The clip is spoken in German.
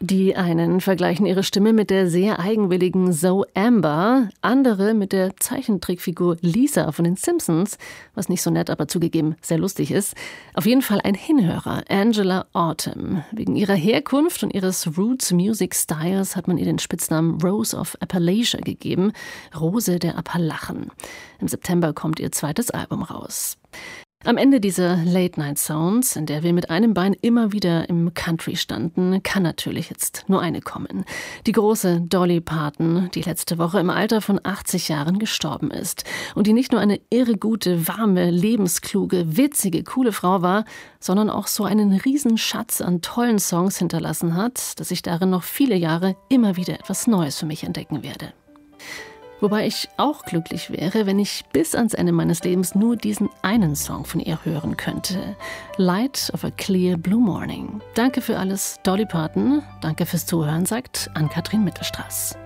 Die einen vergleichen ihre Stimme mit der sehr eigenwilligen Zoe Amber, andere mit der Zeichentrickfigur Lisa von den Simpsons, was nicht so nett, aber zugegeben sehr lustig ist. Auf jeden Fall ein Hinhörer, Angela Autumn. Wegen ihrer Herkunft und ihres Roots Music Styles hat man ihr den Spitznamen Rose of Appalachia gegeben, Rose der Appalachen. Im September kommt ihr zweites Album raus. Am Ende dieser Late-Night-Sounds, in der wir mit einem Bein immer wieder im Country standen, kann natürlich jetzt nur eine kommen. Die große Dolly Parton, die letzte Woche im Alter von 80 Jahren gestorben ist. Und die nicht nur eine irre gute, warme, lebenskluge, witzige, coole Frau war, sondern auch so einen Riesenschatz an tollen Songs hinterlassen hat, dass ich darin noch viele Jahre immer wieder etwas Neues für mich entdecken werde. Wobei ich auch glücklich wäre, wenn ich bis ans Ende meines Lebens nur diesen einen Song von ihr hören könnte. Light of a Clear Blue Morning. Danke für alles, Dolly Parton. Danke fürs Zuhören, sagt Ann-Kathrin Mittelstraß.